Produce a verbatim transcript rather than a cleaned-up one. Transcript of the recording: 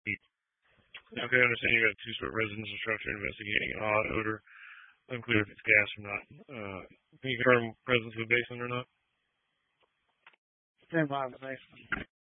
Okay, I understand you got a two-story residential structure investigating odd odor. Unclear if it's gas or not. Uh, can you confirm presence of a basement or not? Stand by the basement.